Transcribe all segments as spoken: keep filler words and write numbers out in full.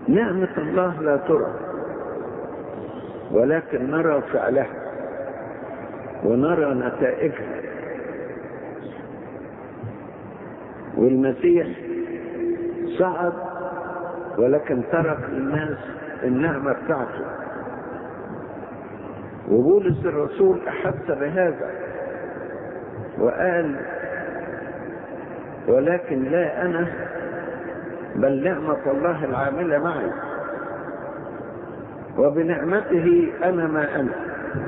نعمة الله لا ترى، ولكن نرى فعلها ونرى نتائجها. والمسيح صعد ولكن ترك للناس النعمة بتاعته، وبولس الرسول أحس بهذا وقال: ولكن لا أنا بل نعمة الله العاملة معي، وبنعمته أنا ما أنا.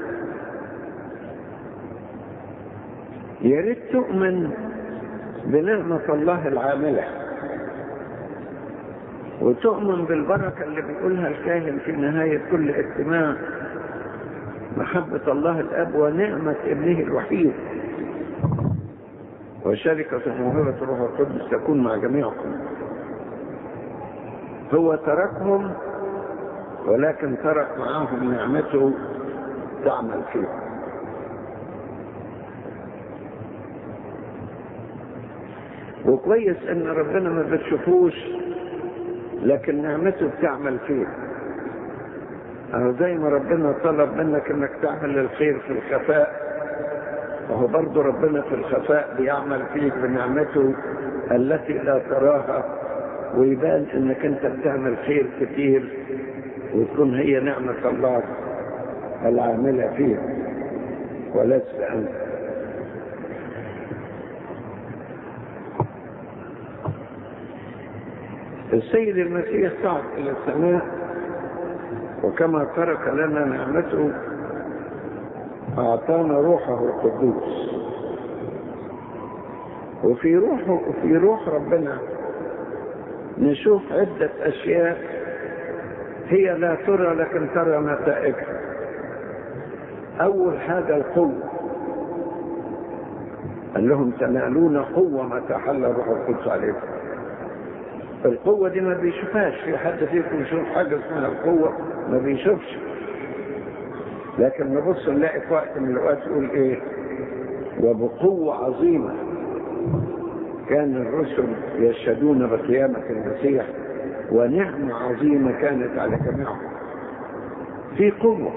يا ريت تؤمن بنعمة الله العاملة، وتؤمن بالبركة اللي بيقولها الكاهن في نهاية كل اجتماع: محبة الله الأب ونعمة ابنه الوحيد وشركة موهبة الروح القدس تكون مع جميعكم. هو تركهم ولكن ترك معاهم نعمته تعمل فيهم. وكويس ان ربنا ما بتشوفوش لكن نعمته بتعمل فيه. اهو زي ما ربنا طلب منك انك تعمل الخير في الخفاء، وهو برضه ربنا في الخفاء بيعمل فيك بنعمته التي لا تراها، ويبان انك انت بتعمل خير كتير وتكون هي نعمة الله العاملة فيك ولست انت. السيد المسيح صعد الى السماء، وكما ترك لنا نعمته اعطانا روحه القدوس. وفي روحه وفي روح ربنا نشوف عدة اشياء هي لا ترى لكن ترى نتائجها. اول حاجة القوة، قال لهم: تنالون قوة ما تحل الروح القدس عليكم. القوة دي ما بيشوفهاش. في حد فيكم يشوف حاجة اسمها القوة؟ ما بيشوفش. لكن نبص نلاقي في وقت من الأوقات يقول إيه: وبقوة عظيمة كان الرسل يشهدون بقيامة المسيح، ونعمة عظيمة كانت على جميعهم. في قوة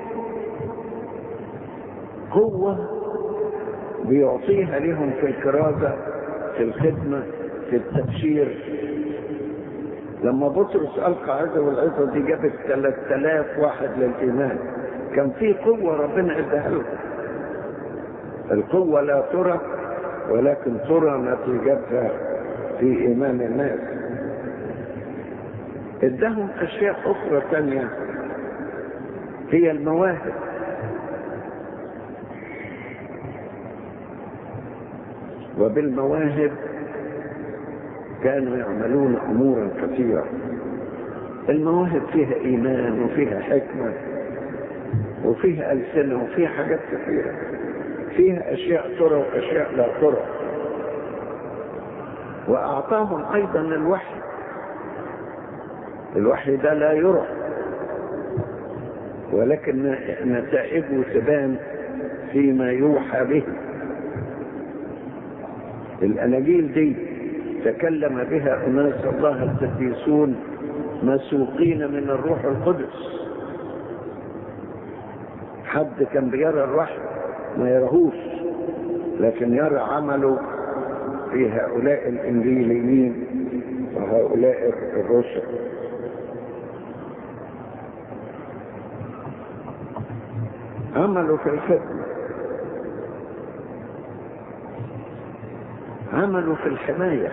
قوة بيعطيها لهم في الكرازة، في الخدمة، في التبشير. لما بطرس ألقى عزة والعزة دي جابت ثلاثة آلاف واحد للإيمان، كان في قوة ربنا اداها لهم. القوة لا ترى ولكن ترى نتيجتها في إيمان الناس. ادهم أشياء أخرى تانية هي المواهب. وبالمواهب كانوا يعملون أمورا كثيرة. المواهب فيها إيمان وفيها حكمة وفيها ألسنة وفيها حاجات كثيرة. فيها أشياء ترى وأشياء لا ترى. وأعطاهم أيضا الوحي. الوحي ده لا يرى ولكن نتائجه تبان فيما يوحى به. الأناجيل دي تكلم بها أناس الله القديسون مسوقين من الروح القدس. حد كان بيرى الوحي ما يرهوش، لكن يرى عمله في هؤلاء الإنجيليين وهؤلاء الرسل. عملوا في الخدمة، عملوا في الحماية.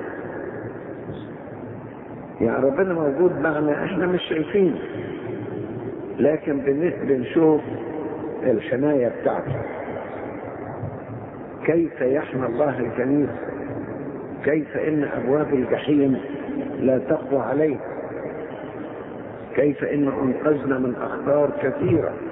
يعني ربنا موجود معنا، احنا مش شايفين، لكن بنشوف الحماية بتاعته. كيف يحمى الله الكنيسة، كيف ان ابواب الجحيم لا تقوى عليه، كيف ان انقذنا من اخطار كثيرة.